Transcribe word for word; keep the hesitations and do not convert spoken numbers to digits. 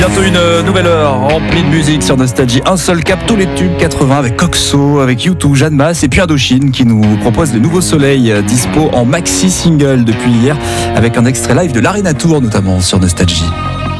Bientôt une nouvelle heure remplie de musique sur Nostalgie. Un seul cap, tous les tubes quatre-vingts avec Coxo, avec U deux, Jeanne Masse et puis Indochine qui nous propose le nouveau soleil dispo en maxi single depuis hier avec un extrait live de l'Arena Tour notamment sur Nostalgie.